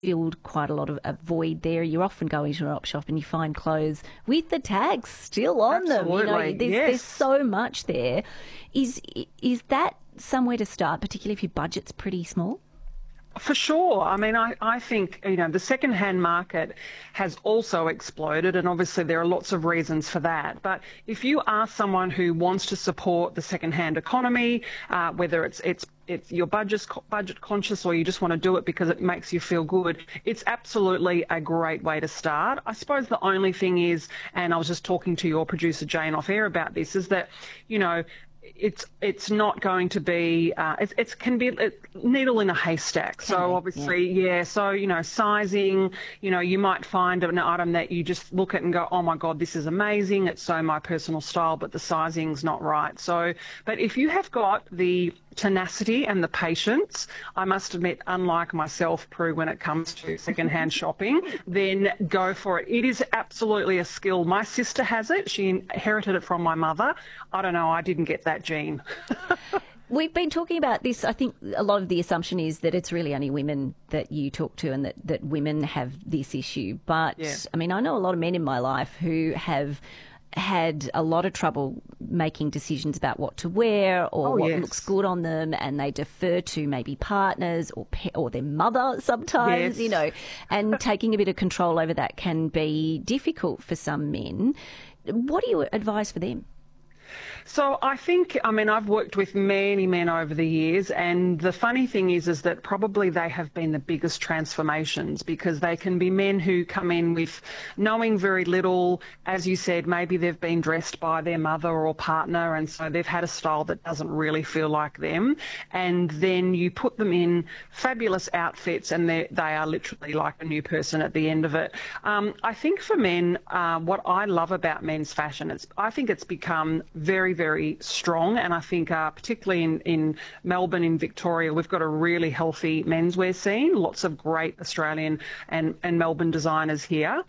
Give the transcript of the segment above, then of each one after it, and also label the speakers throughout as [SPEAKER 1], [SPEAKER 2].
[SPEAKER 1] filled quite a lot of a void there. You're often going to an op shop and you find clothes with the tags still on them. You know, there's so much there. Is that somewhere to start, particularly if your budget's pretty small?
[SPEAKER 2] For sure. I mean, I think, you know, the second-hand market has also exploded, and obviously there are lots of reasons for that. But if you are someone who wants to support the second-hand economy, whether it's your budget conscious or you just want to do it because it makes you feel good, it's absolutely a great way to start. I suppose the only thing is, and I was just talking to your producer Jane off air about this, is that, you know, it's not going to be it can be a needle in a haystack. So obviously, so, you know, sizing, you know, you might find an item that you just look at and go, oh my God, this is amazing, it's so my personal style, but the sizing's not right. So, but if you have got the tenacity and the patience, I must admit, unlike myself, Prue, when it comes to secondhand shopping, then go for it. It is absolutely a skill. My sister has it. She inherited it from my mother. I don't know, I didn't get that gene.
[SPEAKER 1] We've been talking about this. I think a lot of the assumption is that it's really only women that you talk to and that women have this issue. But, I mean, I know a lot of men in my life who have had a lot of trouble making decisions about what to wear or what looks good on them, and they defer to maybe partners or their mother sometimes, you know, and taking a bit of control over that can be difficult for some men. What do you advise for them?
[SPEAKER 2] So I think, I mean, I've worked with many men over the years, and the funny thing is that probably they have been the biggest transformations, because they can be men who come in with knowing very little. As you said, maybe they've been dressed by their mother or partner, and so they've had a style that doesn't really feel like them. And then you put them in fabulous outfits, and they are literally like a new person at the end of it. I think for men, what I love about men's fashion, I think it's become very, very strong, and I think particularly in Melbourne, in Victoria, we've got a really healthy menswear scene, lots of great Australian and Melbourne designers here.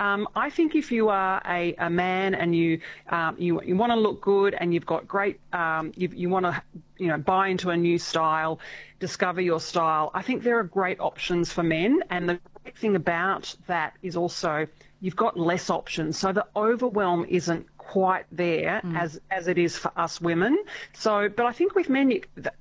[SPEAKER 2] I think if you are a man and you want to look good and you've got great, you want to, you know, buy into a new style, discover your style, I think there are great options for men. And the great thing about that is also you've got less options, so the overwhelm isn't quite there as it is for us women. So, but I think with men,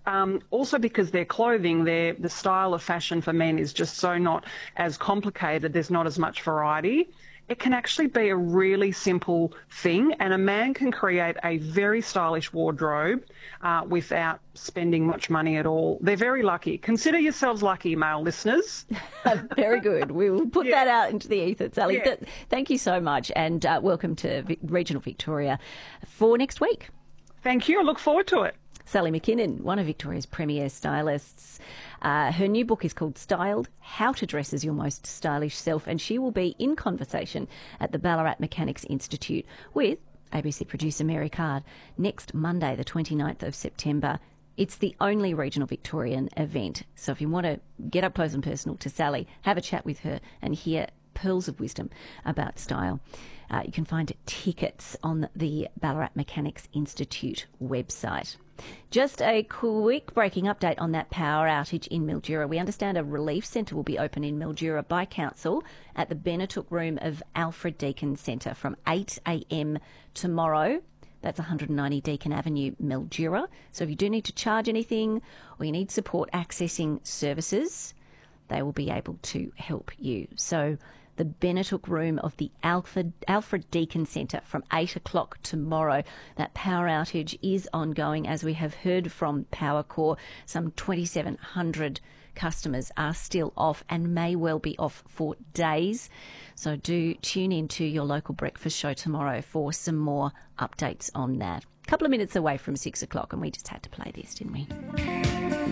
[SPEAKER 2] also because their clothing, the style of fashion for men is just so not as complicated, there's not as much variety. It can actually be a really simple thing, and a man can create a very stylish wardrobe without spending much money at all. They're very lucky. Consider yourselves lucky, male listeners.
[SPEAKER 1] Very good. We will put that out into the ether, Sally. Thank you so much, and welcome to Regional Victoria for next week.
[SPEAKER 2] Thank you. I look forward to it.
[SPEAKER 1] Sally McKinnon, one of Victoria's premier stylists. Her new book is called Styled, How to Dress as Your Most Stylish Self, and she will be in conversation at the Ballarat Mechanics Institute with ABC producer Mary Card next Monday, the 29th of September. It's the only regional Victorian event. So if you want to get up close and personal to Sally, have a chat with her and hear pearls of wisdom about style, you can find tickets on the Ballarat Mechanics Institute website. Just a quick breaking update on that power outage in Mildura. We understand a relief centre will be open in Mildura by council at the Benetook room of Alfred Deakin Centre from 8 a.m. tomorrow. That's 190 Deakin Avenue, Mildura. So if you do need to charge anything or you need support accessing services, they will be able to help you. So the Benetook room of the Alfred Deakin Centre from 8 o'clock tomorrow. That power outage is ongoing, as we have heard from Powercor. Some 2,700 customers are still off and may well be off for days. So do tune in to your local breakfast show tomorrow for some more updates on that. A couple of minutes away from 6 o'clock, and we just had to play this, didn't we?